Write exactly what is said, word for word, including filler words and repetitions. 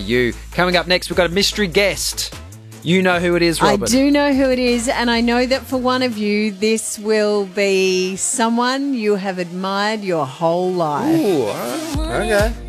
you. Coming up next, we've got a mystery guest. You know who it is, Robin. I do know who it is, and I know that for one of you, this will be someone you have admired your whole life. Ooh, all right. Okay.